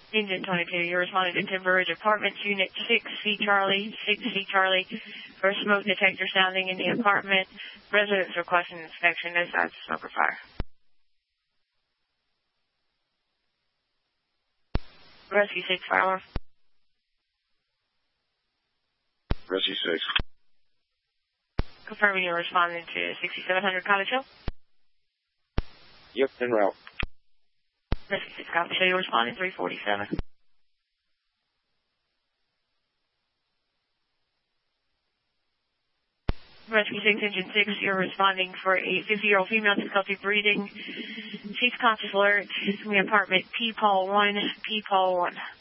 Engine 22, you're responding to Timber Ridge Apartments, Unit 6C Charlie, for a smoke detector sounding in the apartment. Residents requesting inspection, no signs of smoke or fire. Rescue 6, fire alarm. Rescue 6. Confirming you're responding to 6700 Cottage Hill. Yep, en route. Rescue 6, copy. Show you're responding 347. Rescue 6, Engine 6, you're responding for a 50-year-old female, difficulty breathing. She's conscious alert in the apartment P-Paul 1.